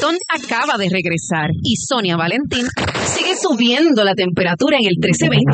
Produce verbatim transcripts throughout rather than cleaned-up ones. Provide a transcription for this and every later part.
calentón acaba de regresar y Sonia Valentín sigue subiendo la temperatura en el trece veinte.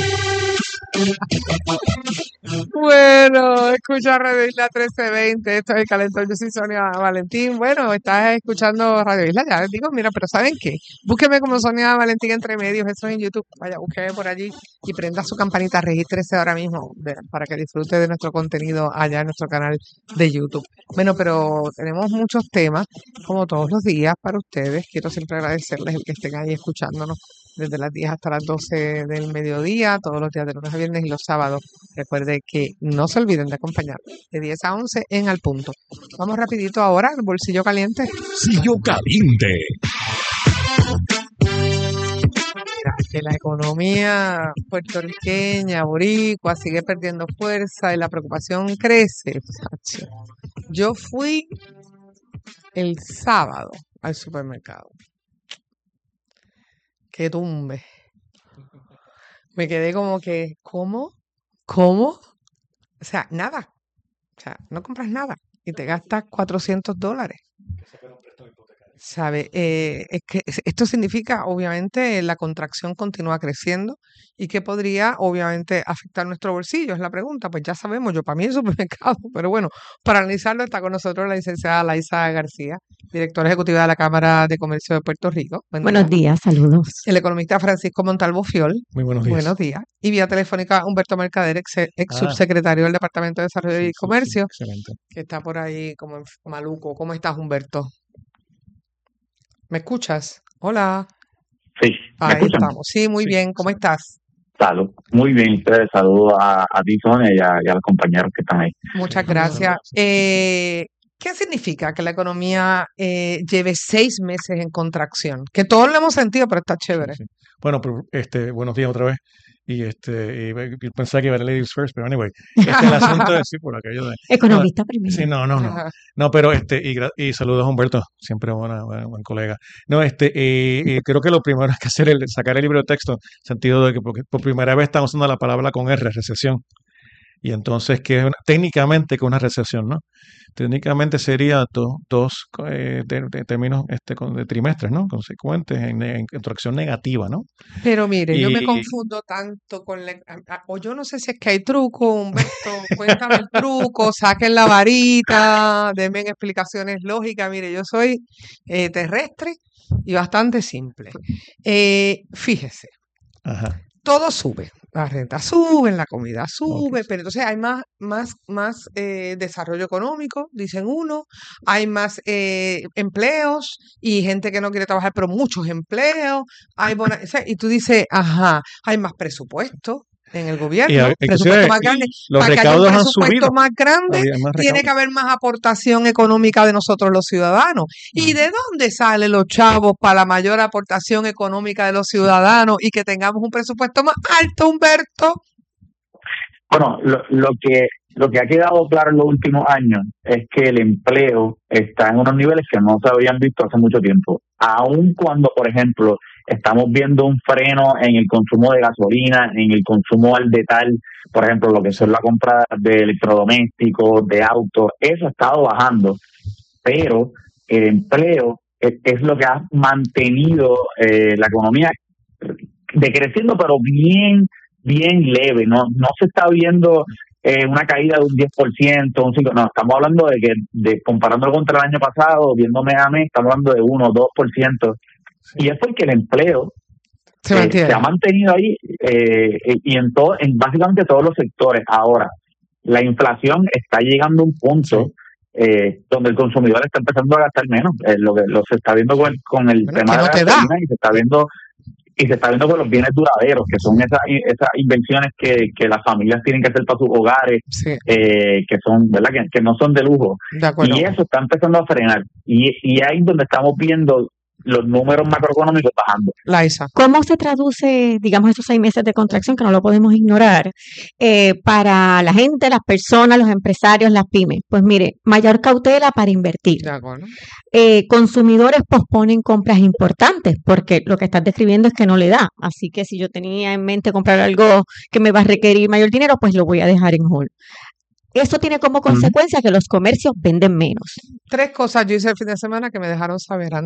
Bueno, escucha Radio Isla trece veinte, esto es el calentón, yo soy Sonia Valentín. Bueno, estás escuchando Radio Isla, ya les digo, mira, pero ¿saben qué? Búsqueme como Sonia Valentín entre medios, eso es en YouTube, vaya, búsqueme por allí y prenda su campanita, regístrese ahora mismo de, para que disfrute de nuestro contenido allá en nuestro canal de YouTube. Bueno, pero tenemos muchos temas, como todos los días, para ustedes. Quiero siempre agradecerles el que estén ahí escuchándonos desde las diez hasta las doce del mediodía, todos los días de lunes a viernes y los sábados. Recuerde que no se olviden de acompañarnos de diez a once en Al Punto. Vamos rapidito ahora al bolsillo caliente. Bolsillo caliente. Mira, que la economía puertorriqueña, boricua, sigue perdiendo fuerza y la preocupación crece. Yo fui el sábado al supermercado. ¡Qué tumbe! Me quedé como que, ¿cómo? ¿Cómo? O sea, nada. O sea, no compras nada y te gastas cuatrocientos dólares. ¿Sabe? Eh, es que esto significa, obviamente, la contracción continúa creciendo y que podría, obviamente, afectar nuestro bolsillo. Es la pregunta. Pues ya sabemos, yo para mí es supermercado. Pero bueno, para analizarlo está con nosotros la licenciada Laisa García, directora ejecutiva de la Cámara de Comercio de Puerto Rico. Buen buenos día. días, saludos. El economista Francisco Montalvo Fiol. Muy buenos días. Buenos días. Y vía telefónica Humberto Mercader, ex, ex ah, subsecretario del Departamento de Desarrollo sí, y Comercio, sí, excelente. Que está por ahí como en maluco. ¿Cómo estás, Humberto? ¿Me escuchas? Hola. Sí. Ahí escuchan? Estamos. Sí, muy sí. bien. ¿Cómo estás? Salud. Muy bien. Ustedes saludos a, a ti, Sonia, y a, y a los compañeros que están ahí. Muchas gracias. Eh, ¿Qué significa que la economía eh, lleve seis meses en contracción? Que todos lo hemos sentido, pero está chévere. Sí, sí. Bueno, pero, este, buenos días otra vez. Y este y, y pensaba que iba a ladies first, pero anyway, este el asunto es sí, por aquello de economista no, primero. Sí, no, no, no. No, pero este y, y saludos a Humberto, siempre buena, buena, buen colega. No, este y, y creo que lo primero es que hacer el sacar el libro de texto, en sentido de que porque por primera vez estamos usando la palabra con R, recesión. Y entonces que es una, técnicamente que una recesión, ¿no? Técnicamente sería do, dos eh, de, de términos este, con, de trimestres, ¿no? Consecuentes en, en contracción negativa, ¿no? Pero mire, y, yo me confundo tanto con la, o yo no sé si es que hay truco, Humberto, cuéntame el truco, saquen la varita, denme explicaciones lógicas. Mire, yo soy eh, terrestre y bastante simple. Eh, fíjese. Ajá. Todo sube, la renta sube, la comida sube, Okay. Pero entonces hay más, más, más eh, desarrollo económico, dicen uno, hay más eh, empleos y gente que no quiere trabajar, pero muchos empleos, hay bona- o sea, y tú dices, ajá, hay más presupuesto en el gobierno, Y, a- presupuesto inclusive, más grande. los Para que haya un recaudos han presupuesto subido. más grande, Había más tiene recaudos. que haber más aportación económica de nosotros los ciudadanos. ¿Y Mm. de dónde salen los chavos para la mayor aportación económica de los ciudadanos y que tengamos un presupuesto más alto, Humberto? Bueno, lo, lo que lo que ha quedado claro en los últimos años es que el empleo está en unos niveles que no se habían visto hace mucho tiempo. Aun cuando, por ejemplo, estamos viendo un freno en el consumo de gasolina, en el consumo al detalle, por ejemplo, lo que son la compra de electrodomésticos, de autos, eso ha estado bajando, pero el empleo es, es lo que ha mantenido eh, la economía decreciendo, pero bien, bien leve, no, no se está viendo eh, una caída de un diez por ciento, un cinco por ciento, no, estamos hablando de que, de comparándolo contra el año pasado, viendo mes a mes, estamos hablando de uno o dos por ciento. Sí. Y es porque el empleo se, eh, se ha mantenido ahí eh, y en todo, en básicamente todos los sectores. Ahora, la inflación está llegando a un punto sí. eh, donde el consumidor está empezando a gastar menos. Eh, lo que lo se está viendo con, con el bueno, tema no de la gasolina y se está viendo y se está viendo con los bienes duraderos, que son esas esas inversiones que, que las familias tienen que hacer para sus hogares, sí. eh, que son, ¿verdad? Que, que no son de lujo. De y eso está empezando a frenar. Y, y ahí es donde estamos viendo los números macroeconómicos bajando. Laisa. ¿Cómo se traduce, digamos, esos seis meses de contracción, que no lo podemos ignorar, eh, para la gente, las personas, los empresarios, las pymes? Pues mire, mayor cautela para invertir. De acuerdo. Eh, consumidores posponen compras importantes, porque lo que estás describiendo es que no le da. Así que si yo tenía en mente comprar algo que me va a requerir mayor dinero, pues lo voy a dejar en hold. Eso tiene como consecuencia que los comercios venden menos. Tres cosas yo hice el fin de semana que me dejaron saber.